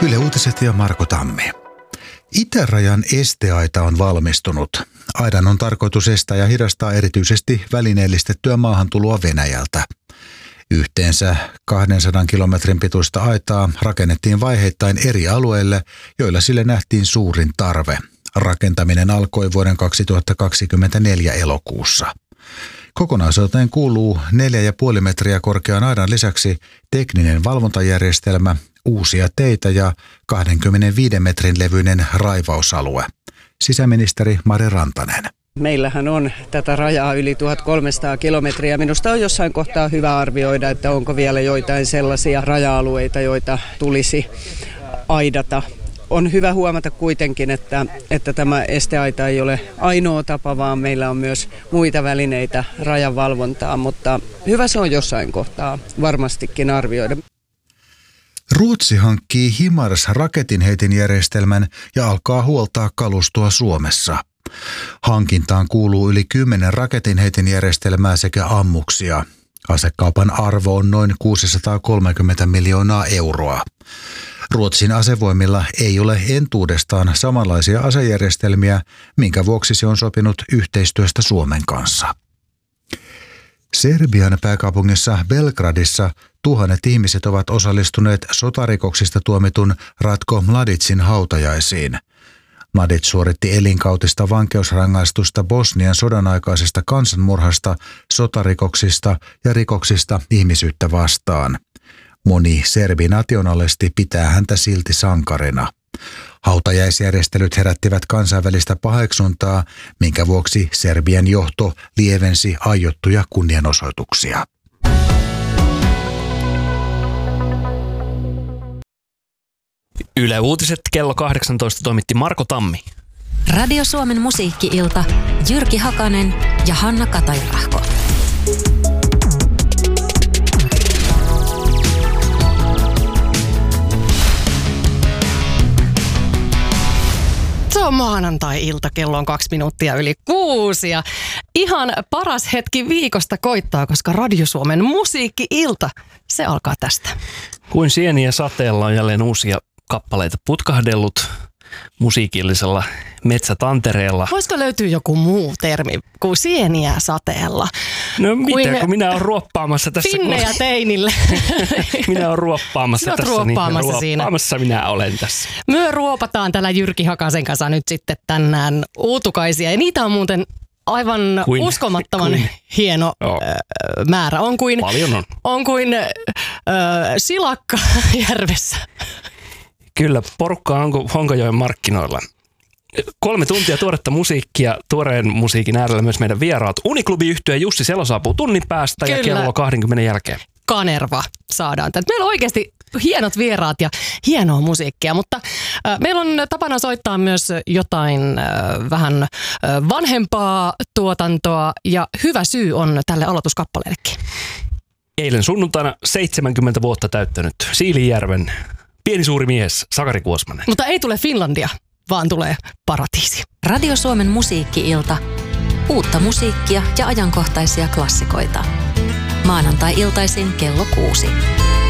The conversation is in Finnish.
Yle Uutiset ja Marko Tammi. Itärajan esteaita on valmistunut. Aidan on tarkoitus estää ja hidastaa erityisesti välineellistettyä maahantuloa Venäjältä. Yhteensä 200 kilometrin pituista aitaa rakennettiin vaiheittain eri alueille, joilla sille nähtiin suurin tarve. Rakentaminen alkoi vuoden 2024 elokuussa. Kokonaisuuteen kuuluu 4,5 metriä korkean aidan lisäksi tekninen valvontajärjestelmä, uusia teitä ja 25 metrin levyinen raivausalue. Sisäministeri Mari Rantanen. Meillähän on tätä rajaa yli 1300 kilometriä. Minusta on jossain kohtaa hyvä arvioida, että onko vielä joitain sellaisia raja-alueita, joita tulisi aidata. On hyvä huomata kuitenkin, että tämä esteaita ei ole ainoa tapa, vaan meillä on myös muita välineitä rajanvalvontaa, mutta hyvä se on jossain kohtaa varmastikin arvioida. Ruotsi hankkii HIMARS-raketinheitinjärjestelmän ja alkaa huoltaa kalustoa Suomessa. Hankintaan kuuluu yli 10 raketinheitinjärjestelmää sekä ammuksia. Asekaupan arvo on noin 630 miljoonaa euroa. Ruotsin asevoimilla ei ole entuudestaan samanlaisia asejärjestelmiä, minkä vuoksi se on sopinut yhteistyöstä Suomen kanssa. Serbian pääkaupungissa Belgradissa tuhannet ihmiset ovat osallistuneet sotarikoksista tuomitun Ratko Mladicin hautajaisiin. Mladic suoritti elinkautista vankeusrangaistusta Bosnian sodan aikaisesta kansanmurhasta, sotarikoksista ja rikoksista ihmisyyttä vastaan. Moni serbinationalisti pitää häntä silti sankarina. Hautajaisjärjestelyt herättivät kansainvälistä paheksuntaa, minkä vuoksi Serbian johto lievensi aiottuja kunnianosoituksia. Yle Uutiset kello 18 toimitti Marko Tammi. Radio Suomen musiikki-ilta, Jyrki Hakanen ja Hanna Katajärahko. Se on maanantai-ilta, kello on 2 minuuttia yli 6 ja ihan paras hetki viikosta koittaa, koska Radio Suomen musiikki-ilta, se alkaa tästä. Kuin sieniä sateella on jälleen uusia kappaleita putkahdellut musiikillisella metsätantereella. Voisiko löytyä joku muu termi kuin sieniä sateella? No mitä, kun minä olen ruoppaamassa tässä. Finnejä teinille. Minä olen ruoppaamassa tässä. Ruoppaamassa siinä. Ruoppaamassa minä olen tässä. Me ruopataan tällä Jyrki Hakasen kanssa nyt sitten tänään uutukaisia. Ja niitä on muuten aivan uskomattoman hieno määrä. Paljon on. On kuin silakka järvessä. Kyllä, porukka on Honkajoen markkinoilla. 3 tuntia tuoretta musiikkia, tuoreen musiikin äärellä myös meidän vieraat. Uniklubi-yhtye Jussi Selo saapuu tunnin päästä. Kyllä. Ja kello 20 jälkeen. Kanerva saadaan. Meillä on oikeasti hienot vieraat ja hienoa musiikkia, mutta meillä on tapana soittaa myös jotain vähän vanhempaa tuotantoa ja hyvä syy on tälle aloituskappaleellekin. Eilen sunnuntaina 70 vuotta täyttänyt Siilinjärven pieni suuri mies Sakari Kuosmanen. Mutta ei tule Finlandia, vaan tulee Paratiisi. Radio Suomen musiikki-ilta. Uutta musiikkia ja ajankohtaisia klassikoita. Maanantai-iltaisin kello 6.